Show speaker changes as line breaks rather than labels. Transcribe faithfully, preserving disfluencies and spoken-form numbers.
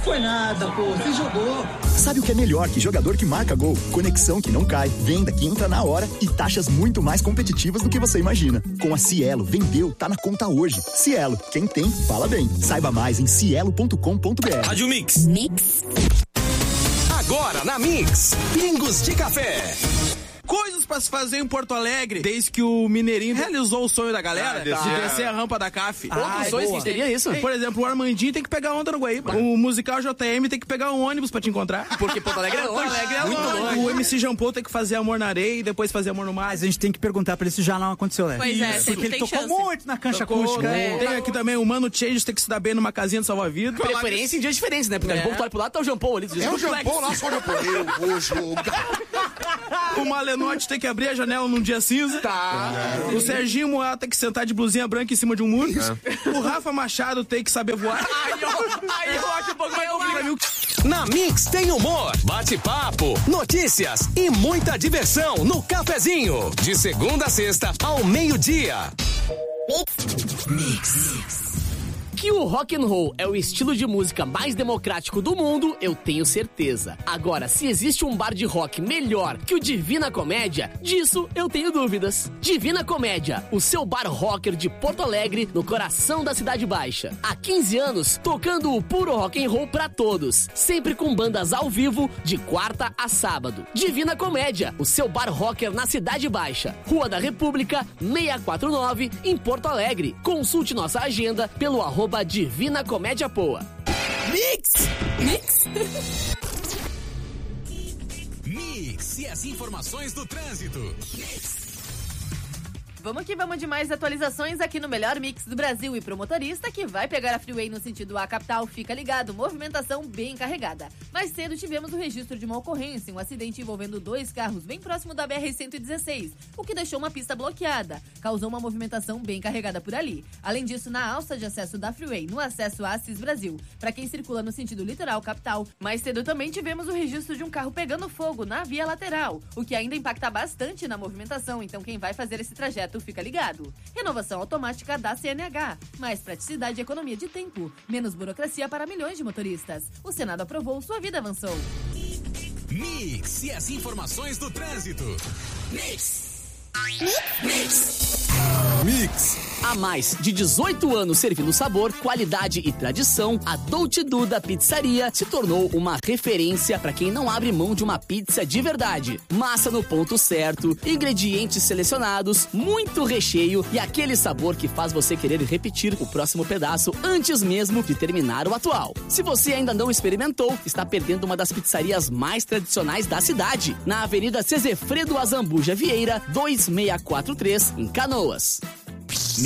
Foi nada, pô. Você jogou.
Sabe o que é melhor que jogador que marca gol? Conexão que não cai, venda que entra na hora e taxas muito mais competitivas do que você imagina. Com a Cielo, vendeu, tá na conta hoje. Cielo, quem tem, fala bem. Saiba mais em cielo ponto com ponto br.
Rádio Mix. Mix. Agora na Mix, Pingos de Café.
Coisas pra se fazer em Porto Alegre, desde que o Mineirinho realizou o sonho da galera ah, de descer a rampa da C A F.
Ah, Outros sonhos que teria isso?
Por exemplo, o Armandinho tem que pegar onda no Guaíba. O musical J M tem que pegar um ônibus pra te encontrar.
Porque Porto Alegre é longe.
Porto Alegre é
Muito
longe.
longe.
O M C Jean Paul tem que fazer amor na areia e depois fazer amor no mar.
Mas a gente tem que perguntar pra ele se já não aconteceu, né?
Pois é,
porque ele
tem
tocou
chance.
muito na cancha
Tocou,
acústica.
é. Tem aqui também o Mano Changes tem que se dar bem numa casinha de salva-vida.
Preferência em dias diferentes, né? Porque é. o povo tá pro lado, tá o Jean Paul ali.
É o Jean Paul lá, só o Jean Paul. Eu vou jogar.
O Malenote tem que abrir a janela num dia cinza.
Tá.
O Serginho Moá tem que sentar de blusinha branca em cima de um muro. É. O Rafa Machado tem que saber voar.
Aí eu, aí eu acho um pouco mais complicado.
Na Mix tem humor, bate-papo, notícias e muita diversão no cafezinho. De segunda a sexta ao meio-dia.
Mix. Mix. Que o rock and roll é o estilo de música mais democrático do mundo, eu tenho certeza. Agora, se existe um bar de rock melhor que o Divina Comédia, disso eu tenho dúvidas. Divina Comédia, o seu bar rocker de Porto Alegre, no coração da Cidade Baixa. Há quinze anos, tocando o puro rock and roll pra todos, sempre com bandas ao vivo, de quarta a sábado. Divina Comédia, o seu bar rocker na Cidade Baixa, Rua da República, seiscentos e quarenta e nove, em Porto Alegre. Consulte nossa agenda pelo arroba Divina Comédia Poa.
Mix! Mix! Mix e as informações do trânsito. Mix.
Vamos que vamos de mais atualizações aqui no melhor mix do Brasil. E pro motorista que vai pegar a Freeway no sentido A capital, fica ligado, movimentação bem carregada. Mais cedo tivemos o registro de uma ocorrência, um acidente envolvendo dois carros bem próximo da B R cento e dezesseis, o que deixou uma pista bloqueada, causou uma movimentação bem carregada por ali. Além disso, na alça de acesso da Freeway, no acesso a Assis Brasil, para quem circula no sentido litoral capital, mais cedo também tivemos o registro de um carro pegando fogo na via lateral, o que ainda impacta bastante na movimentação, então quem vai fazer esse trajeto fica ligado. Renovação automática da C N H. Mais praticidade e economia de tempo. Menos burocracia para milhões de motoristas. O Senado aprovou, sua vida avançou.
Mix e as informações do trânsito. Mix. Mix.
Mix. Há mais de dezoito anos servindo sabor, qualidade e tradição, a Dolce Duda Pizzaria se tornou uma referência para quem não abre mão de uma pizza de verdade. Massa no ponto certo, ingredientes selecionados, muito recheio e aquele sabor que faz você querer repetir o próximo pedaço antes mesmo de terminar o atual. Se você ainda não experimentou, está perdendo uma das pizzarias mais tradicionais da cidade, na Avenida Cezefredo Azambuja Vieira, dois seis quatro três, em Canoas.